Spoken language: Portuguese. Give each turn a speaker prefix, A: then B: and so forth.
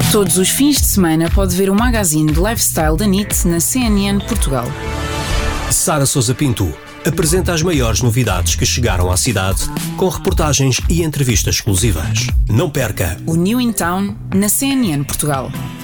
A: Todos os fins de semana pode ver o magazine de lifestyle da NIT na CNN Portugal.
B: Sara Sousa Pinto apresenta as maiores novidades que chegaram à cidade, com reportagens e entrevistas exclusivas. Não perca
A: o New in Town na CNN Portugal.